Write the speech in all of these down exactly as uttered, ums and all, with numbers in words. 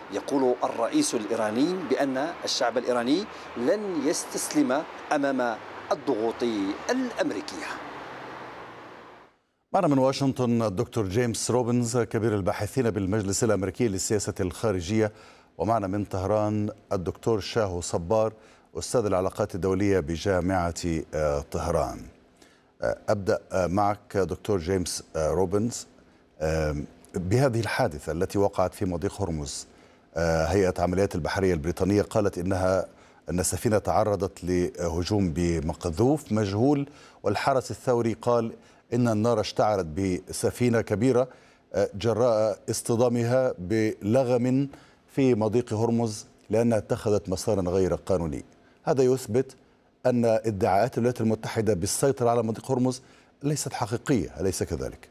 يقول الرئيس الإيراني بأن الشعب الإيراني لن يستسلم أمام الضغوط الأمريكية. معنا من واشنطن الدكتور جيمس روبنز كبير الباحثين بالمجلس الأمريكي للسياسة الخارجية، ومعنا من طهران الدكتور شاهو صبار أستاذ العلاقات الدولية بجامعة طهران. أبدأ معك دكتور جيمس روبنز بهذه الحادثة التي وقعت في مضيق هرمز. هيئة عمليات البحرية البريطانية قالت إنها أن السفينة تعرضت لهجوم بمقذوف مجهول، والحرس الثوري قال إن النار اشتعلت بسفينة كبيرة جراء اصطدامها بلغم في مضيق هرمز لأنها اتخذت مسارا غير قانوني. هذا يثبت أن ادعاءات الولايات المتحدة بالسيطرة على مضيق هرمز ليست حقيقية، أليس كذلك؟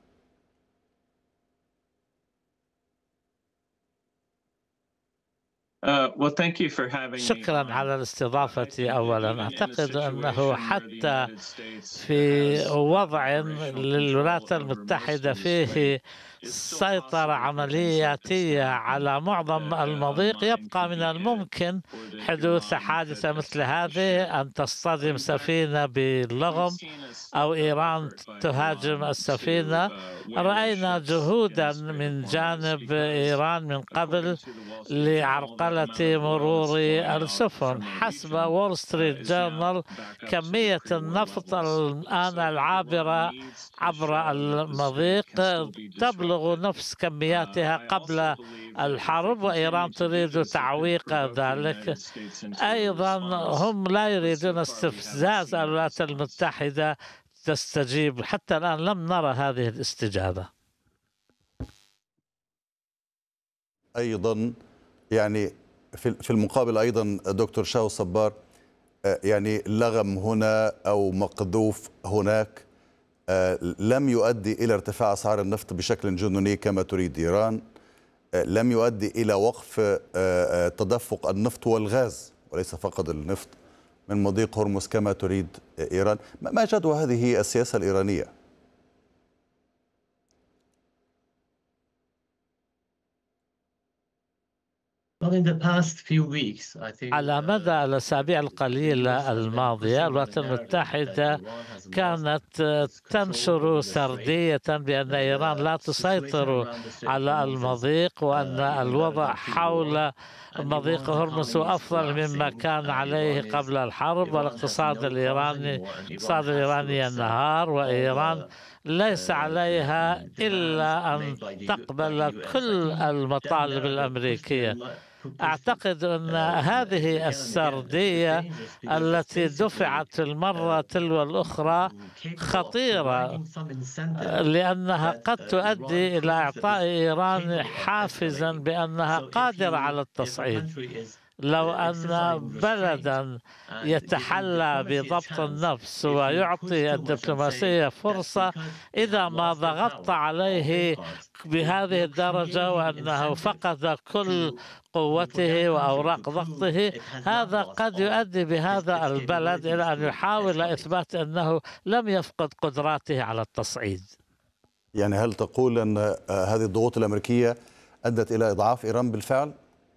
شكرا على الاستضافة. أولا أعتقد أنه حتى في وضع للولايات المتحدة فيه سيطرة عملياتية على معظم المضيق، يبقى من الممكن حدوث حادثة مثل هذه، أن تصطدم سفينة باللغم أو إيران تهاجم السفينة. رأينا جهودا من جانب إيران من قبل لعرقلة مرور السفن. حسب وول ستريت جورنال كمية النفط الآن العابرة عبر المضيق تبلغ نفس كمياتها قبل الحرب، وإيران تريد تعويق ذلك. أيضا هم لا يريدون استفزاز الولايات المتحدة تستجيب. حتى الآن لم نرى هذه الاستجابة. أيضا يعني في المقابل أيضا دكتور شاو صبار، يعني لغم هنا أو مقذوف هناك لم يؤدي إلى ارتفاع أسعار النفط بشكل جنوني كما تريد إيران، لم يؤدي إلى وقف تدفق النفط والغاز وليس فقط النفط من مضيق هرمز كما تريد إيران. ما جدوى هذه السياسة الإيرانية؟ على مدى الأسابيع القليلة الماضية الولايات المتحدة كانت تنشر سردية بأن إيران لا تسيطر على المضيق، وأن الوضع حول مضيق هرمز أفضل مما كان عليه قبل الحرب، والاقتصاد الإيراني الاقتصاد الإيراني ينهار، وإيران ليس عليها إلا أن تقبل كل المطالب الأمريكية. أعتقد أن هذه السردية التي دفعت المرة تلو الأخرى خطيرة، لأنها قد تؤدي إلى إعطاء إيران حافزا بأنها قادرة على التصعيد. لو أن بلدا يتحلى بضبط النفس ويعطي الدبلوماسية فرصة، إذا ما ضغطت عليه بهذه الدرجة وأنه فقد كل قوته وأوراق ضغطه، هذا قد يؤدي بهذا البلد إلى أن يحاول إثبات أنه لم يفقد قدراته على التصعيد. يعني هل تقول أن هذه الضغوط الأمريكية أدت إلى إضعاف إيران بالفعل؟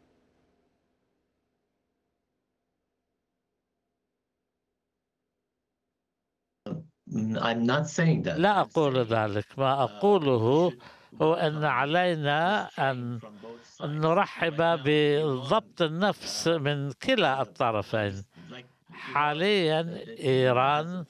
لا أقول ذلك. ما أقوله هو أن علينا أن نرحب بضبط النفس من كلا الطرفين. حاليا إيران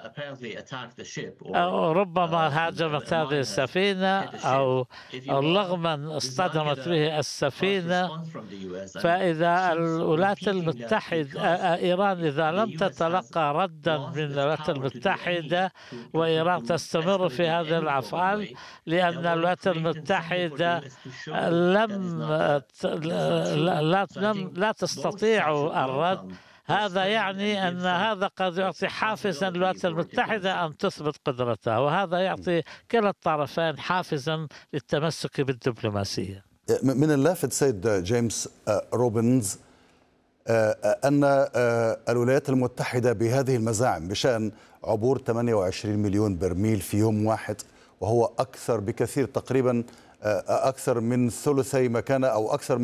أو ربما هاجمت هذه السفينة أو لغما اصطدمت به السفينة، فإذا الولايات المتحدة إيران إذا لم تتلقى ردا من الولايات المتحدة وإيران تستمر في هذه الأفعال، لأن الولايات المتحدة لم لا لا تستطيع الرد، هذا يعني أن هذا قد يعطي حافزا للولايات المتحدة أن تثبت قدرتها، وهذا يعطي كلا الطرفين حافزا للتمسك بالدبلوماسية. من اللافت سيد جيمس روبنز أن الولايات المتحدة بهذه المزاعم بشأن عبور ثمانية وعشرين مليون برميل في يوم واحد، وهو أكثر بكثير، تقريبا أكثر من ثلثي ما كان أو أكثر